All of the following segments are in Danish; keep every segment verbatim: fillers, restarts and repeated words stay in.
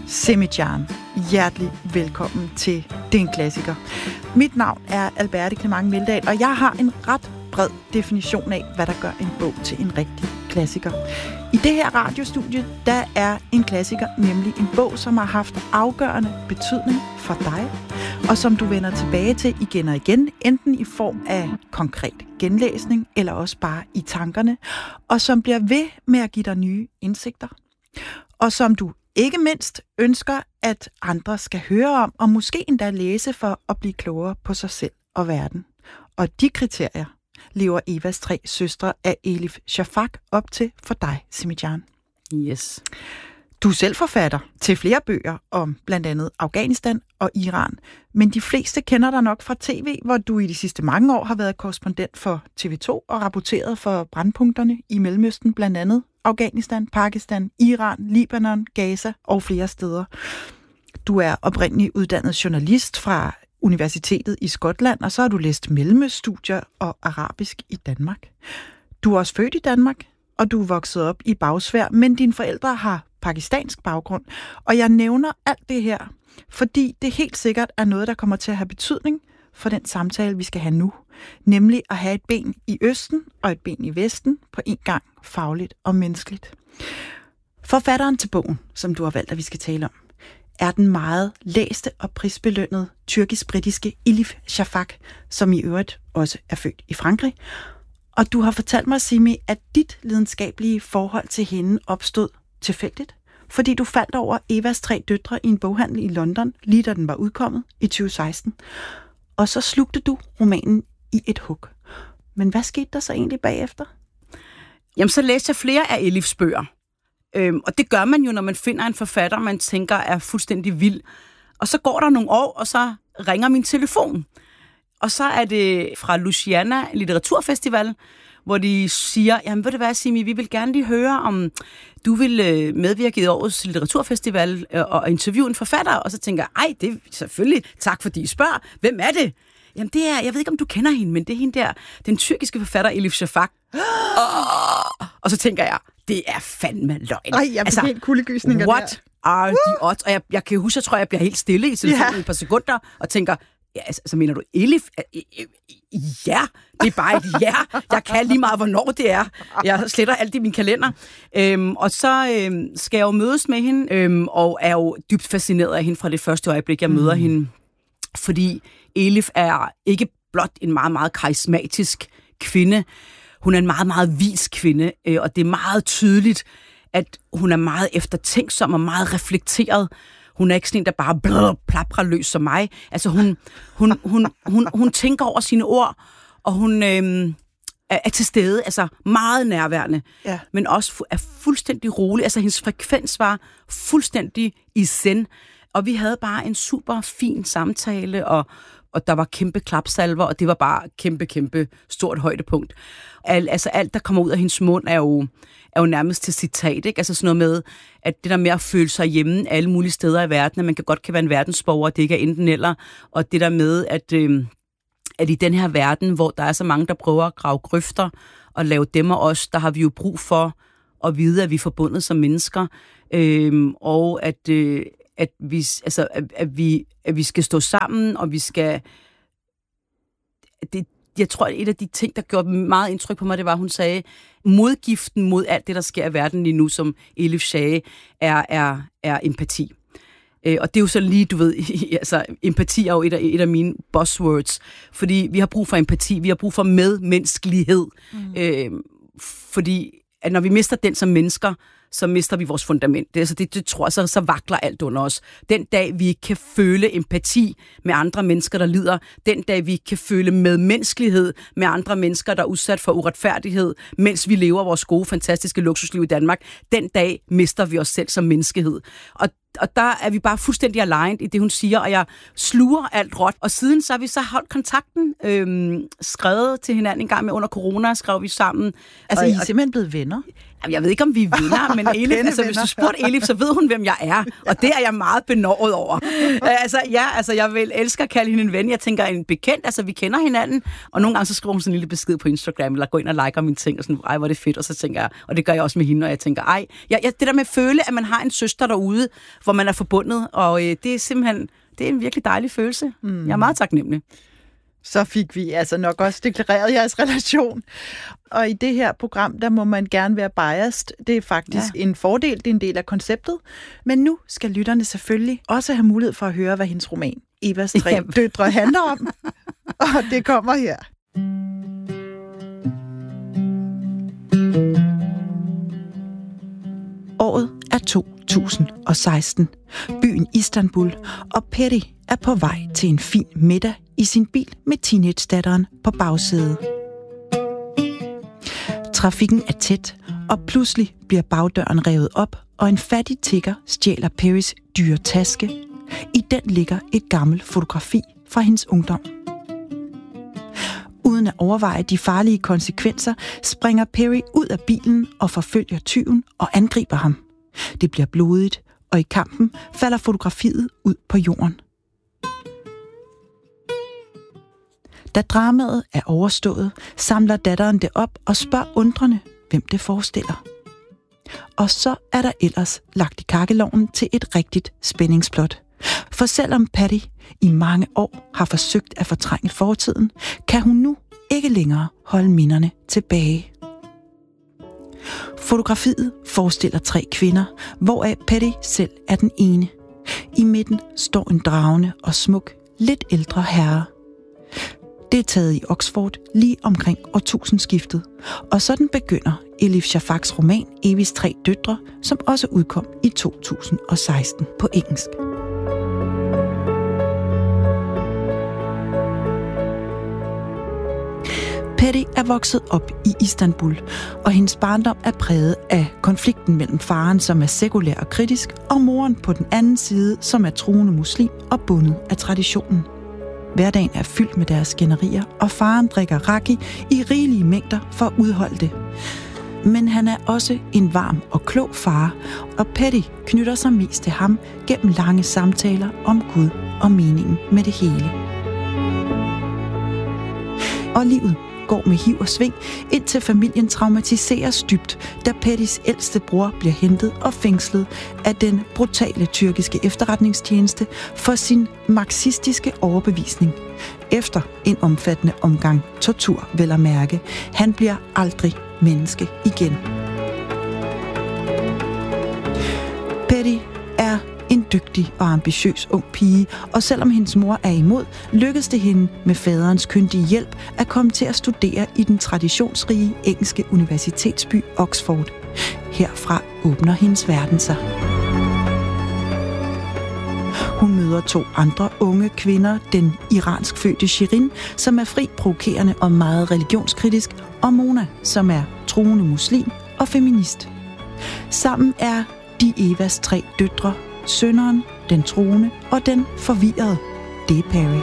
Semi-Jan, hjertelig velkommen til Det er en klassiker. Mit navn er Alberte Clement Meldal, og jeg har en ret bred definition af, hvad der gør en bog til en rigtig klassiker. I det her radiostudie, der er en klassiker nemlig en bog, som har haft afgørende betydning for dig, og som du vender tilbage til igen og igen, enten i form af konkret genlæsning, eller også bare i tankerne, og som bliver ved med at give dig nye indsigter, og som du ikke mindst ønsker, at andre skal høre om, og måske endda læse for at blive klogere på sig selv og verden. Og de kriterier lever Evas tre søstre af Elif Shafak op til for dig, Semi-Jan. Yes. Du er selv forfatter til flere bøger om blandt andet Afghanistan og Iran, men de fleste kender dig nok fra tv, hvor du i de sidste mange år har været korrespondent for T V to og rapporteret for brandpunkterne i Mellemøsten, blandt andet Afghanistan, Pakistan, Iran, Libanon, Gaza og flere steder. Du er oprindelig uddannet journalist fra Universitetet i Skotland, og så har du læst mellemøststudier og arabisk i Danmark. Du er også født i Danmark, og du er vokset op i Bagsværd, men dine forældre har pakistansk baggrund. Og jeg nævner alt det her, fordi det helt sikkert er noget, der kommer til at have betydning for den samtale, vi skal have nu. Nemlig at have et ben i Østen og et ben i Vesten, på en gang fagligt og menneskeligt. Forfatteren til bogen, som du har valgt, at vi skal tale om, er den meget læste og prisbelønnede tyrkisk-britiske Elif Shafak, som i øvrigt også er født i Frankrig. Og du har fortalt mig, Simi, at dit lidenskabelige forhold til hende opstod tilfældigt, fordi du faldt over Evas tre døtre i en boghandel i London, lige da den var udkommet i tyve seksten. Og så slugte du romanen i et hug. Men hvad skete der så egentlig bagefter? Jamen, så læste jeg flere af Elifs bøger. Øhm, og det gør man jo, når man finder en forfatter, man tænker er fuldstændig vild. Og så går der nogle år, og så ringer min telefon. Og så er det fra Louisiana Litteraturfestival, hvor de siger, jamen ved du hvad, Simi, vi vil gerne lige høre, om du vil medvirke i årets litteraturfestival og interviewe en forfatter. Og så tænker jeg, ej, det er selvfølgelig, tak fordi I spørger. Hvem er det? Jamen det er, jeg ved ikke, om du kender hende, men det er hende der, den tyrkiske forfatter Elif Shafak. Oh! Og så tænker jeg, det er fandme løgn. Ej, jeg altså, helt kuldegysninger der. What are the odds? Og jeg, jeg kan huske, jeg tror, jeg bliver helt stille i telefonen yeah. et par sekunder, og tænker, ja, altså, så mener du Elif? Ja, det er bare et ja. Jeg kan lige meget, hvornår det er. Jeg sletter alt i min kalender. Øhm, og så øhm, skal jeg jo mødes med hende, øhm, og er jo dybt fascineret af hende fra det første øjeblik, jeg møder mm. hende. Fordi Elif er ikke blot en meget, meget karismatisk kvinde. Hun er en meget, meget vis kvinde, øh, og det er meget tydeligt, at hun er meget eftertænksom og meget reflekteret. Hun er ikke sådan en, der bare blød, plaprer løs som mig. Altså, hun, hun, hun, hun, hun tænker over sine ord, og hun øh, er, er til stede, altså meget nærværende, ja. Men også er fuldstændig rolig. Altså, hendes frekvens var fuldstændig i zen, og vi havde bare en super fin samtale, og, og der var kæmpe klapsalver, og det var bare kæmpe, kæmpe stort højdepunkt. Al, altså, alt, der kommer ud af hendes mund, er jo... er jo nærmest til citat, ikke? Altså sådan noget med, at det der med at føle sig hjemme alle mulige steder i verden, at man kan godt kan være en verdensborger, det ikke er enten eller, og det der med, at, øh, at i den her verden, hvor der er så mange, der prøver at grave grøfter og lave dem og os, der har vi jo brug for at vide, at vi er forbundet som mennesker, øh, og at, øh, at, vi, altså, at, at, vi, at vi skal stå sammen, og vi skal... Det, Jeg tror, at et af de ting, der gjorde meget indtryk på mig, det var, at hun sagde, modgiften mod alt det, der sker i verden lige nu, som Elif sagde, er, er, er empati. Øh, og det er jo så lige, du ved, altså, empati er jo et af, et af mine buzzwords, fordi vi har brug for empati, vi har brug for medmenneskelighed, mm. øh, fordi at når vi mister den som mennesker, så mister vi vores fundament. Det, altså det, det tror jeg, så, så vakler alt under os. Den dag, vi ikke kan føle empati med andre mennesker, der lider, den dag, vi ikke kan føle medmenneskelighed med andre mennesker, der er udsat for uretfærdighed, mens vi lever vores gode, fantastiske luksusliv i Danmark, den dag mister vi os selv som menneskehed. Og Og der er vi bare fuldstændig aligned i det, hun siger, og jeg sluger alt råt. Og siden så har vi så holdt kontakten, øhm, skrevet til hinanden en gang med under corona, skrev vi sammen. Altså, og, I er simpelthen blevet venner? Jeg ved ikke, om vi vinder, men Elif, altså, hvis du spurgte Elif, så ved hun, hvem jeg er. Og det er jeg meget benåret over. altså, ja, altså, jeg vil elske at kalde hende en ven. Jeg tænker, en bekendt, altså, vi kender hinanden. Og nogle gange så skriver hun sådan en lille besked på Instagram, eller går ind og liker mine ting, og sådan, ej, hvor er det fedt. Og så tænker jeg, og det gør jeg også med hende, og jeg tænker, ej, jeg, jeg, det der med at føle, at man har en søster derude, hvor man er forbundet, og øh, det er simpelthen, det er en virkelig dejlig følelse. Mm. Jeg er meget taknemmelig. Så fik vi altså nok også deklareret jeres relation. Og i det her program, der må man gerne være biased. Det er faktisk ja. en fordel, det er en del af konceptet. Men nu skal lytterne selvfølgelig også have mulighed for at høre, hvad hendes roman Evas tre ja. døtre handler om. Og det kommer her. Året er to tusind og seksten. Byen Istanbul, og Peri er på vej til en fin middag i sin bil med teenage-datteren på bagsædet. Trafikken er tæt, og pludselig bliver bagdøren revet op, og en fattig tigger stjæler Peris dyre taske. I den ligger et gammelt fotografi fra hendes ungdom. Uden at overveje de farlige konsekvenser, springer Peri ud af bilen og forfølger tyven og angriber ham. Det bliver blodigt, og i kampen falder fotografiet ud på jorden. Da dramaet er overstået, samler datteren det op og spørger undrende, hvem det forestiller. Og så er der ellers lagt i kakkelovnen til et rigtigt spændingsplot. For selvom Patty i mange år har forsøgt at fortrænge fortiden, kan hun nu ikke længere holde minderne tilbage. Fotografiet forestiller tre kvinder, hvoraf Patty selv er den ene. I midten står en dragende og smuk, lidt ældre herre. Det er taget i Oxford lige omkring årtusindskiftet, og sådan begynder Elif Shafaks roman Evis tre døtre, som også udkom i to tusind og seksten på engelsk. Patty er vokset op i Istanbul, og hendes barndom er præget af konflikten mellem faren, som er sekulær og kritisk, og moren på den anden side, som er troende muslim og bundet af traditionen. Hverdagen er fyldt med deres skænderier, og faren drikker raki i rigelige mængder for at udholde det. Men han er også en varm og klog far, og Patty knytter sig mest til ham gennem lange samtaler om Gud og meningen med det hele. Og livet går med hiv og sving, indtil familien traumatiseres dybt, da Pattys ældste bror bliver hentet og fængslet af den brutale tyrkiske efterretningstjeneste for sin marxistiske overbevisning. Efter en omfattende omgang tortur, vel at mærke. Han bliver aldrig menneske igen. Patty er en dygtig og ambitiøs ung pige, og selvom hendes mor er imod, lykkes det hende med faderens kyndige hjælp at komme til at studere i den traditionsrige engelske universitetsby Oxford. Herfra åbner hendes verden sig. Hun møder to andre unge kvinder, den iransk fødte Shirin, som er fri, provokerende og meget religionskritisk, og Mona, som er troende muslim og feminist. Sammen er de Evas tre døtre, sønneren, den troende og den forvirrede. Det er Peri.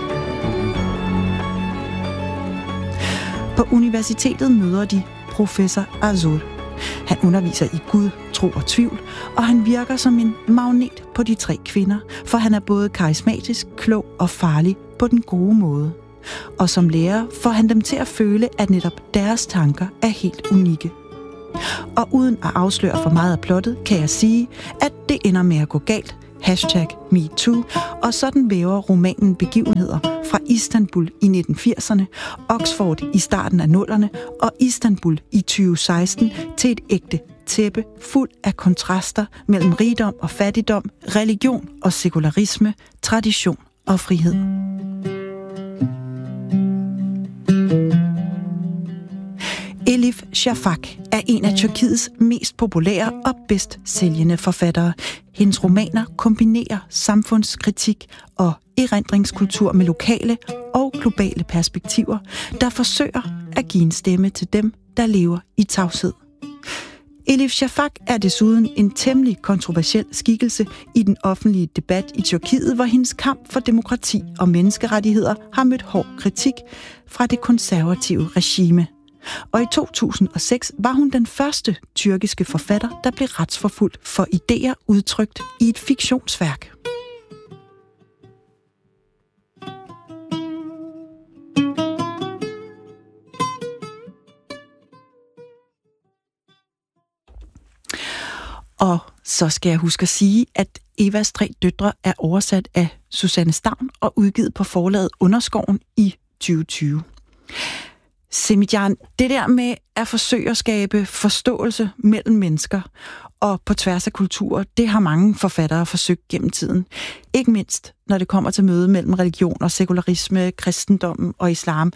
På universitetet møder de professor Azur. Han underviser i Gud, tro og tvivl, og han virker som en magnet på de tre kvinder, for han er både karismatisk, klog og farlig på den gode måde. Og som lærer får han dem til at føle, at netop deres tanker er helt unikke. Og uden at afsløre for meget af plottet, kan jeg sige, at det ender med at gå galt. Hashtag MeToo, og sådan væver romanen begivenheder fra Istanbul i nitten firserne, Oxford i starten af nullerne og Istanbul i tyve seksten til et ægte tæppe fuld af kontraster mellem rigdom og fattigdom, religion og sekularisme, tradition og frihed. Elif Shafak er en af Tyrkiets mest populære og bedst sælgende forfattere. Hendes romaner kombinerer samfundskritik og erindringskultur med lokale og globale perspektiver, der forsøger at give en stemme til dem, der lever i tavshed. Elif Shafak er desuden en temmelig kontroversiel skikkelse i den offentlige debat i Tyrkiet, hvor hendes kamp for demokrati og menneskerettigheder har mødt hård kritik fra det konservative regime. Og i to tusind og seks var hun den første tyrkiske forfatter, der blev retsforfulgt for idéer udtrykt i et fiktionsværk. Og så skal jeg huske at sige, at Evas tre døtre er oversat af Susanne Stavn og udgivet på forlaget Underskoven i tyve tyve. Semidjan, det der med at forsøge at skabe forståelse mellem mennesker og på tværs af kulturer, det har mange forfattere forsøgt gennem tiden. Ikke mindst, når det kommer til møde mellem religion og sekularisme, kristendommen og islam.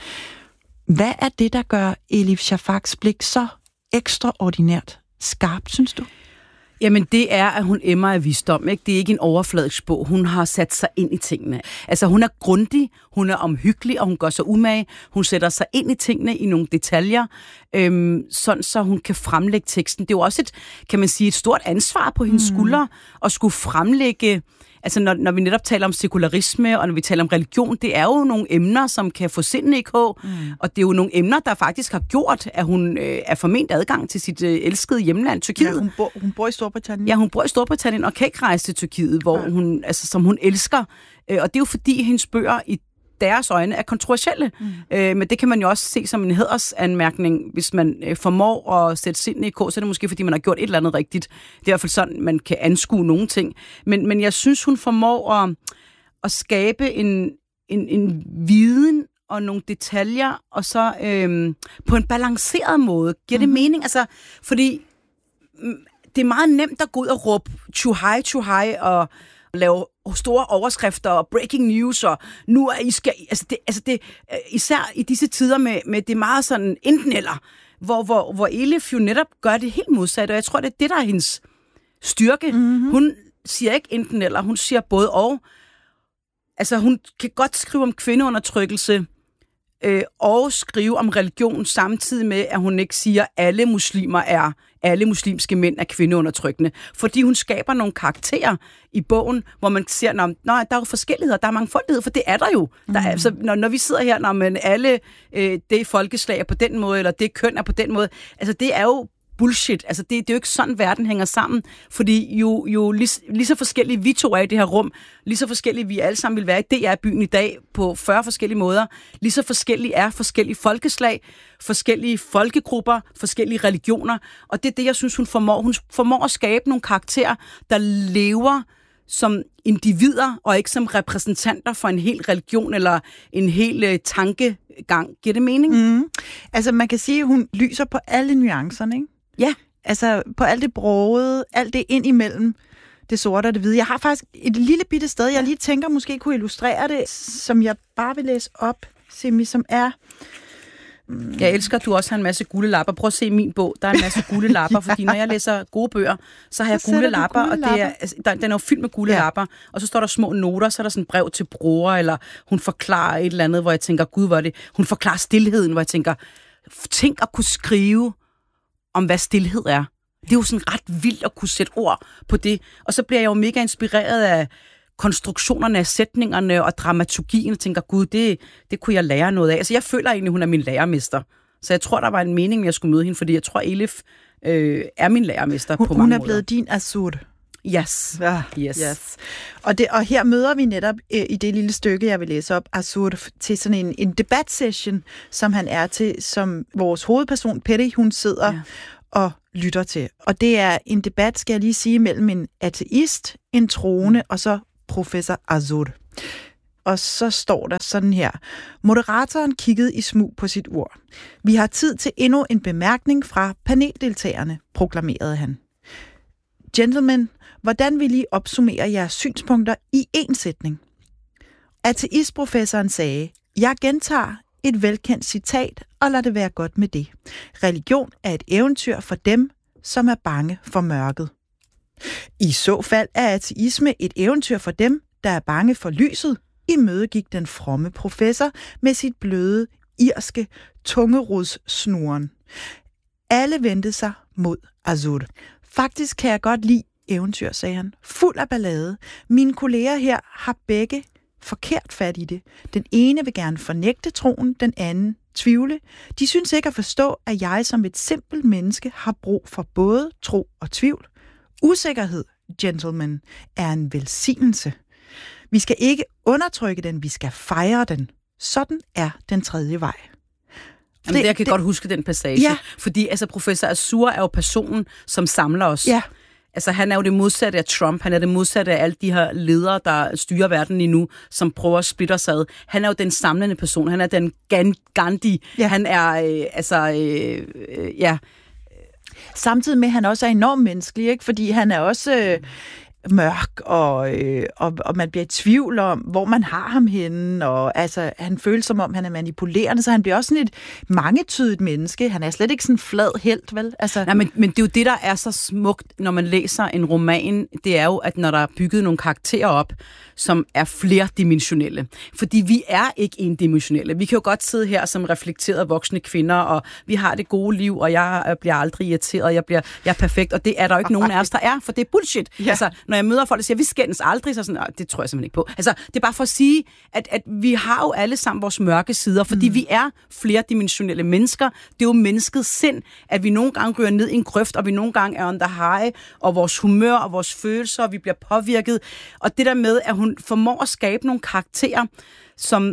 Hvad er det, der gør Elif Shafaks blik så ekstraordinært skarpt, synes du? Jamen, det er, at hun emmer af visdom, ikke? Det er ikke en overfladisk bog. Hun har sat sig ind i tingene. Altså, hun er grundig, hun er omhyggelig, og hun gør sig umage. Hun sætter sig ind i tingene i nogle detaljer, øhm, sådan så hun kan fremlægge teksten. Det er jo også et, kan man sige, et stort ansvar på hendes mm. skuldre at skulle fremlægge. Altså, når, når vi netop taler om sekularisme, og når vi taler om religion, det er jo nogle emner, som kan få sindene i kog, mm. og det er jo nogle emner, der faktisk har gjort, at hun øh, er forment adgang til sit øh, elskede hjemland, Tyrkiet. Ja, hun, bor, hun bor i Storbritannien. Ja, hun bor i Storbritannien og kan ikke rejse til Tyrkiet, hvor ja. hun, altså, som hun elsker. Øh, og det er jo fordi, hendes bøger i deres øjne er kontroversielle. Mm. Øh, men det kan man jo også se som en hædersanmærkning, hvis man øh, formår at sætte sindene i kog, så er det måske, fordi man har gjort et eller andet rigtigt. Det er i hvert fald sådan, man kan anskue nogle ting. Men, men jeg synes, hun formår at, at skabe en, en, en viden og nogle detaljer, og så øh, på en balanceret måde. Giver det mm. mening? Altså, fordi det er meget nemt at gå ud og råbe too high, too high, og lave store overskrifter og breaking news, og nu er I skal... Altså, det, altså det, især i disse tider med, med det meget sådan enten eller, hvor, hvor, hvor Elif jo netop gør det helt modsatte, og jeg tror, det er det, der er hendes styrke. Mm-hmm. Hun siger ikke enten eller, hun siger både og. Altså, hun kan godt skrive om kvindeundertrykkelse, øh, og skrive om religion, samtidig med, at hun ikke siger, at alle muslimer er, alle muslimske mænd er kvindeundertrykkende. Fordi hun skaber nogle karakterer i bogen, hvor man ser, at der er jo forskelligheder, der er mangfoldighed, for det er der jo. Mm. Der er, altså, når, når vi sidder her, når man alle øh, det folkeslag er på den måde, eller det køn er på den måde, altså det er jo bullshit. Altså, det, det er jo ikke sådan, verden hænger sammen. Fordi jo, jo lige, lige så forskellige vi to er i det her rum, lige så forskellige vi alle sammen vil være i D R-byen i dag på fyrre forskellige måder, lige så forskellige er forskellige folkeslag, forskellige folkegrupper, forskellige religioner. Og det er det, jeg synes, hun formår. Hun formår at skabe nogle karakterer, der lever som individer, og ikke som repræsentanter for en hel religion eller en hel uh, tankegang. Giver det mening? Mm. Altså, man kan sige, at hun lyser på alle nuancerne, ikke? Ja. Altså, på alt det brogede, alt det ind imellem det sorte og det hvide. Jeg har faktisk et lille bitte sted, jeg lige tænker, måske kunne illustrere det, som jeg bare vil læse op, Simi, som er... Mm. Jeg elsker, at du også har en masse gule lapper. Prøv at se min bog. Der er en masse gule lapper, ja. Fordi når jeg læser gode bøger, så har jeg så gule lapper, gule og det er, altså, der, den er jo fyldt med gule ja. lapper. Og så står der små noter, så er der sådan et brev til bror, eller hun forklarer et eller andet, hvor jeg tænker, gud, hvor er det... Hun forklarer stilheden, hvor jeg tænker, tænk at kunne skrive om, hvad stilhed er. Det er jo sådan ret vildt at kunne sætte ord på det. Og så bliver jeg jo mega inspireret af konstruktionerne af sætningerne og dramaturgien, og tænker, gud, det, det kunne jeg lære noget af. Altså, jeg føler egentlig, hun er min lærermester. Så jeg tror, der var en mening med, at jeg skulle møde hende, fordi jeg tror, Elif øh, er min lærermester hun, på mange måder. Hun er blevet din Azur. Yes. Ja, yes. yes. Og, det, og her møder vi netop øh, i det lille stykke, jeg vil læse op, Azur til sådan en, en debatsession, som han er til, som vores hovedperson, Peri, hun sidder ja. og lytter til. Og det er en debat, skal jeg lige sige, mellem en ateist, en troende, mm. og så professor Azur. Og så står der sådan her. Moderatoren kiggede i smug på sit ur. Vi har tid til endnu en bemærkning fra paneldeltagerne, proklamerede han. Gentlemen, hvordan vil I opsummere jeres synspunkter i én sætning? Ateistprofessoren sagde, jeg gentager et velkendt citat, og lad det være godt med det. Religion er et eventyr for dem, som er bange for mørket. I så fald er ateisme et eventyr for dem, der er bange for lyset, imødegik den fromme professor med sit bløde, irske tungerudssnoren. Alle vendte sig mod Azur. Faktisk kan jeg godt lide eventyr, sagde han. Fuld af ballade. Mine kolleger her har begge forkert fat i det. Den ene vil gerne fornægte troen, den anden tvivle. De synes ikke at forstå, at jeg som et simpelt menneske har brug for både tro og tvivl. Usikkerhed, gentlemen, er en velsignelse. Vi skal ikke undertrykke den, vi skal fejre den. Sådan er den tredje vej. Jamen, det, jeg kan det, godt huske den passage. Ja. Fordi altså, professor Azur er jo personen, som samler os. Ja. Altså, han er jo det modsatte af Trump. Han er det modsatte af alle de her ledere, der styrer verden lige nu, som prøver at splitte os ad. Han er jo den samlende person. Han er den Gandhi. Ja. Han er, øh, altså, øh, øh, ja... Samtidig med, at han også er enormt menneskelig, ikke? Fordi han er også øh, mørk, og, øh, og, og man bliver i tvivl om, hvor man har ham henne, og altså, han føles som om, han er manipulerende, så han bliver også sådan et mangetydigt menneske. Han er slet ikke sådan en flad helt, vel? Altså... Nej, men, men det er jo det, der er så smukt, når man læser en roman, det er jo, at når der er bygget nogle karakterer op, som er flerdimensionelle. Fordi vi er ikke endimensionelle. Vi kan jo godt sidde her som reflekterede voksne kvinder, og vi har det gode liv, og jeg bliver aldrig irriteret, jeg, bliver, jeg er perfekt, og det er der jo ikke nogen af os, der er, for det er bullshit. Ja. Altså, når jeg møder folk, der siger, vi skændes aldrig, så sådan, det tror jeg simpelthen ikke på. Altså, det er bare for at sige, at, at vi har jo alle sammen vores mørke sider, fordi mm. vi er flerdimensionelle mennesker. Det er jo menneskets sind, at vi nogle gange ryger ned i en grøft, og vi nogle gange er on the high, og vores humør og vores følelser, og vi bliver påvirket. Og det der med, at hun formår at skabe nogle karakterer, som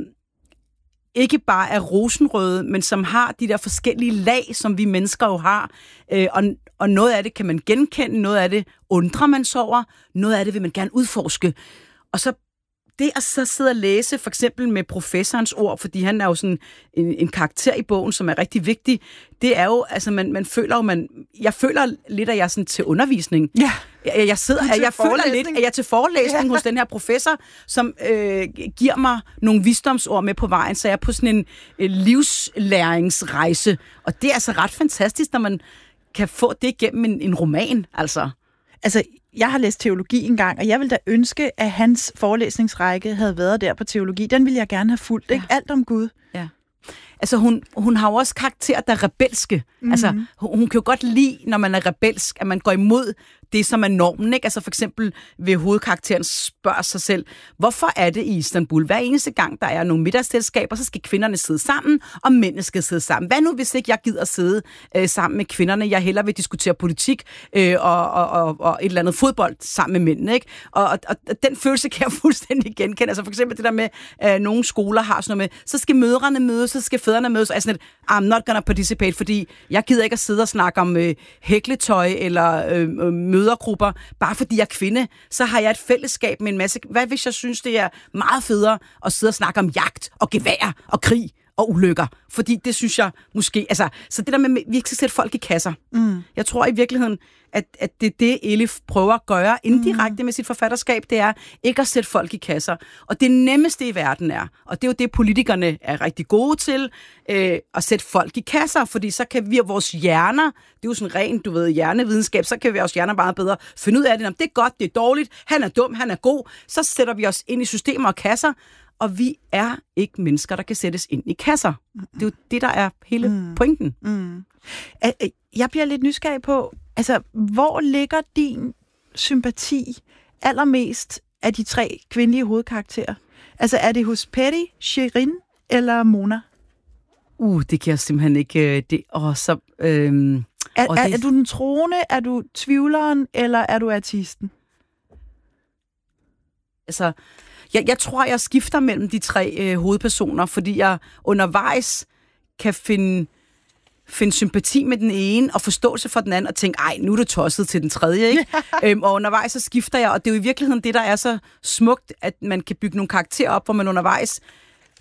ikke bare er rosenrøde, men som har de der forskellige lag, som vi mennesker jo har. Øh, og, og noget af det kan man genkende, noget af det undrer man sig over, noget af det vil man gerne udforske. Og så det at så sidde og læse, for eksempel med professorens ord, fordi han er jo sådan en, en karakter i bogen, som er rigtig vigtig, det er jo, altså man, man føler jo, man, jeg føler lidt, at jeg er sådan til undervisning. Ja. Jeg, jeg, sidder, jeg føler lidt, at jeg er til forelæsning ja. hos den her professor, som øh, giver mig nogle visdomsord med på vejen, så jeg er på sådan en øh, livslæringsrejse. Og det er altså ret fantastisk, når man kan få det igennem en, en roman, altså. Altså, jeg har læst teologi engang, og jeg ville da ønske, at hans forelæsningsrække havde været der på teologi. Den ville jeg gerne have fulgt, ikke? Ja. Alt om Gud. Ja. Altså, hun, hun har jo også karakterer, der er rebelske. Mm-hmm. Altså, hun, hun kan jo godt lide, når man er rebelsk, at man går imod det, som er normen, ikke? Altså, for eksempel ved hovedkarakteren spørger sig selv, hvorfor er det i Istanbul? Hver eneste gang, der er nogle middagsselskaber, så skal kvinderne sidde sammen, og mændene skal sidde sammen. Hvad nu, hvis ikke jeg gider sidde øh, sammen med kvinderne? Jeg hellere vil diskutere politik øh, og, og, og, og et eller andet fodbold sammen med mændene, ikke? Og, og, og den følelse kan jeg fuldstændig genkende. Altså, for eksempel det der med, at øh, nogle skoler har sådan noget med, så skal mødrene mødes, så skal fædrene mødes, og er sådan et, I'm not gonna participate, fordi jeg gider ikke at sidde og snakke om øh, hækletøj eller øh, mødergrupper, bare fordi jeg er kvinde, så har jeg et fællesskab med en masse. Hvad hvis jeg synes, det er meget federe at sidde og snakke om jagt og gevær og krig og ulykker? Fordi det synes jeg måske, altså, så det der med, vi ikke skal sætte folk i kasser. Mm. Jeg tror i virkeligheden, at, at det er det, Elif prøver at gøre indirekte med sit forfatterskab, det er ikke at sætte folk i kasser. Og det nemmeste i verden er, og det er jo det, politikerne er rigtig gode til, øh, at sætte folk i kasser, fordi så kan vi og vores hjerner, det er jo sådan rent, du ved, hjernevidenskab, så kan vi vores hjerner meget bedre finde ud af det, om det er godt, det er dårligt, han er dum, han er god, så sætter vi os ind i systemer og kasser, og vi er ikke mennesker, der kan sættes ind i kasser. Det er jo det, der er hele mm. pointen. Mm. Jeg bliver lidt nysgerrig på, altså, hvor ligger din sympati allermest af de tre kvindelige hovedkarakterer? Altså, er det hos Petty, Shirin eller Mona? Uh, det kan jeg simpelthen ikke... Det, åh, så, øhm, er, og er, det... er du den troende, er du tvivleren, eller er du artisten? Altså... Jeg, jeg tror, jeg skifter mellem de tre øh, hovedpersoner, fordi jeg undervejs kan finde, finde sympati med den ene og forståelse for den anden, og tænke, ej, nu er du tosset til den tredje, ikke? øhm, og undervejs så skifter jeg, og det er jo i virkeligheden det, der er så smukt, at man kan bygge nogle karakterer op, hvor man undervejs